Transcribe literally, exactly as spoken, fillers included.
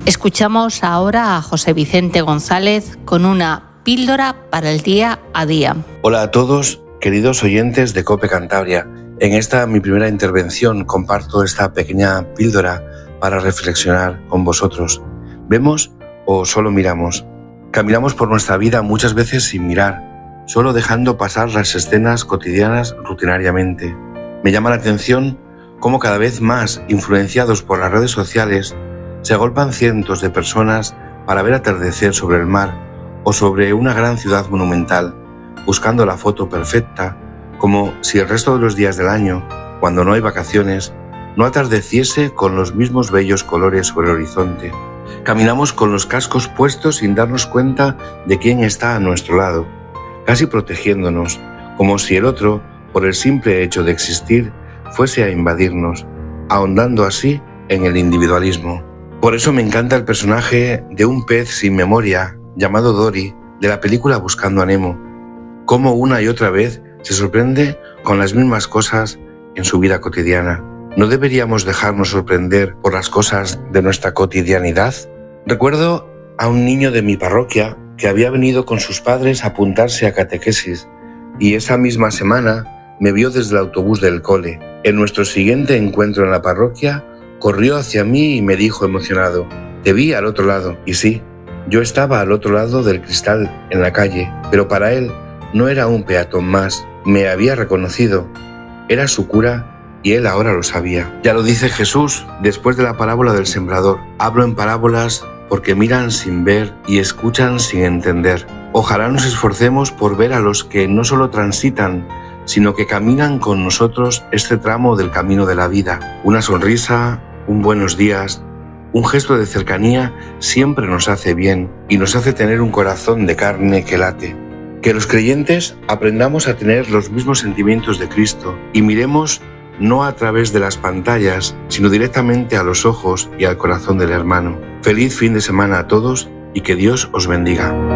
Escuchamos ahora a José Vicente González con una píldora para el día a día. Hola a todos, queridos oyentes de COPE Cantabria. En esta mi primera intervención comparto esta pequeña píldora para reflexionar con vosotros. ¿Vemos o solo miramos? Caminamos por nuestra vida muchas veces sin mirar, solo dejando pasar las escenas cotidianas rutinariamente. Me llama la atención cómo cada vez más, influenciados por las redes sociales, se agolpan cientos de personas para ver atardecer sobre el mar o sobre una gran ciudad monumental, buscando la foto perfecta, como si el resto de los días del año, cuando no hay vacaciones, no atardeciese con los mismos bellos colores sobre el horizonte. Caminamos con los cascos puestos sin darnos cuenta de quién está a nuestro lado, casi protegiéndonos, como si el otro, por el simple hecho de existir, fuese a invadirnos, ahondando así en el individualismo. Por eso me encanta el personaje de un pez sin memoria, llamado Dory, de la película Buscando a Nemo. Cómo una y otra vez se sorprende con las mismas cosas en su vida cotidiana. ¿No deberíamos dejarnos sorprender por las cosas de nuestra cotidianidad? Recuerdo a un niño de mi parroquia que había venido con sus padres a apuntarse a catequesis y esa misma semana me vio desde el autobús del cole. En nuestro siguiente encuentro en la parroquia, corrió hacia mí y me dijo emocionado: «Te vi al otro lado». Y sí, yo estaba al otro lado del cristal en la calle, pero para él no era un peatón más. Me había reconocido. Era su cura y él ahora lo sabía. Ya lo dice Jesús después de la parábola del sembrador. Hablo en parábolas porque miran sin ver y escuchan sin entender. Ojalá nos esforcemos por ver a los que no solo transitan, sino que caminan con nosotros este tramo del camino de la vida. Una sonrisa, un buenos días, un gesto de cercanía siempre nos hace bien y nos hace tener un corazón de carne que late. Que los creyentes aprendamos a tener los mismos sentimientos de Cristo y miremos no a través de las pantallas, sino directamente a los ojos y al corazón del hermano. Feliz fin de semana a todos y que Dios os bendiga.